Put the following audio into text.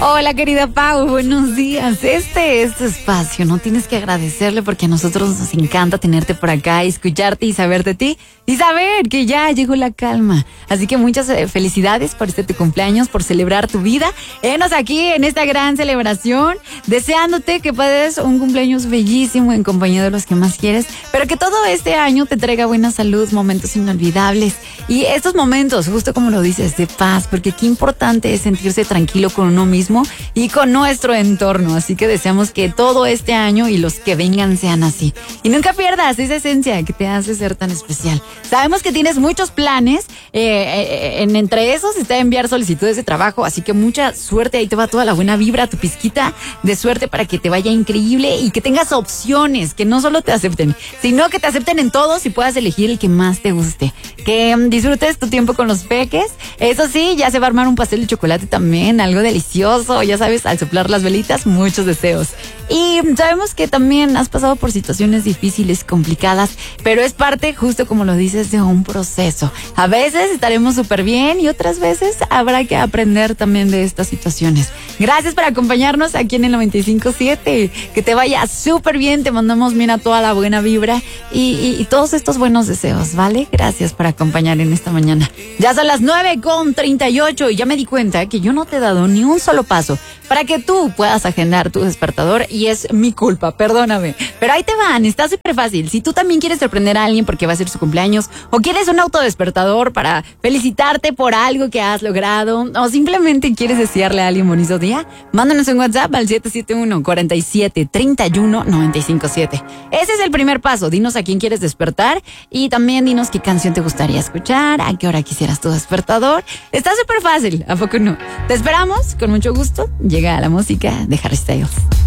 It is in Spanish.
Hola, querida Pau, buenos días. Este es tu espacio, no tienes que agradecerle porque a nosotros nos encanta tenerte por acá, escucharte y saber de ti y saber que ya llegó la calma. Así que muchas felicidades por tu cumpleaños, por celebrar tu vida. Enos aquí en esta gran celebración, deseándote que pases un cumpleaños bellísimo en compañía de los que más quieres, pero que todo este año te traiga buena salud, momentos inolvidables y estos momentos, justo como lo dices, de paz, porque qué importante es sentirse tranquilo con uno mismo y con nuestro entorno. Así que deseamos que todo este año y los que vengan sean así. Y nunca pierdas esa esencia que te hace ser tan especial. Sabemos que tienes muchos planes, entre esos está enviar solicitudes de trabajo, así que mucha suerte, ahí te va toda la buena vibra, tu pizquita de suerte para que te vaya increíble y que tengas opciones, que no solo te acepten, sino que te acepten en todos y puedas elegir el que más te guste. Que disfrutes tu tiempo con los peques. Eso sí, ya se va a armar un pastel de chocolate también, algo delicioso, ya sabes, al soplar las velitas, muchos deseos. Y sabemos que también has pasado por situaciones difíciles, complicadas, pero es parte, justo como lo dices, de un proceso. A veces estaremos súper bien y otras veces habrá que aprender también de estas situaciones. Gracias por acompañarnos aquí en el 95.7. Que te vaya súper bien, te mandamos, mira, toda la buena vibra y todos estos buenos deseos, ¿vale? Gracias por acompañar en esta mañana. Ya son las 9:38 y ya me di cuenta que yo no te he dado ni un solo paso para que tú puedas agendar tu despertador y es mi culpa, perdóname. Pero ahí te van, está súper fácil. Si tú también quieres sorprender a alguien porque va a ser su cumpleaños o quieres un autodespertador para felicitarte por algo que has logrado o simplemente quieres desearle a alguien bonito día, mándanos un WhatsApp al 771-47-31-957. Ese es el primer paso. Dinos a quién quieres despertar y también dinos qué canción te gustaría escuchar, a qué hora quisieras tu despertador. Está súper fácil, ¿a poco no? Te esperamos, con mucho gusto. Llega la música de Harry Styles.